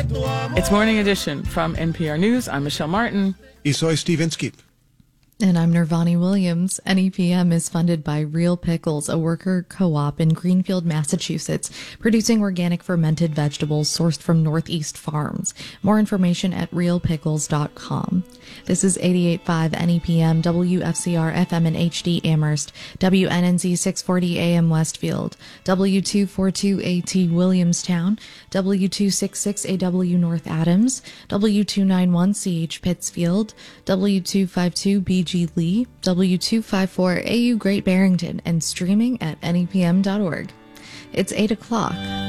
It's Morning Edition from NPR News. I'm Michelle Martin. Y soy Steve Inskeep. And I'm Nirvani Williams. NEPM is funded by Real Pickles, a worker co-op in Greenfield, Massachusetts, producing organic fermented vegetables sourced from Northeast farms. More information at realpickles.com. This is 88.5 NEPM, WFCR FM and HD Amherst, WNNZ 640 AM Westfield, W242AT Williamstown, W266AW North Adams, W291CH Pittsfield, W252BG Lee, W254AU Great Barrington, and streaming at nepm.org. It's 8 o'clock.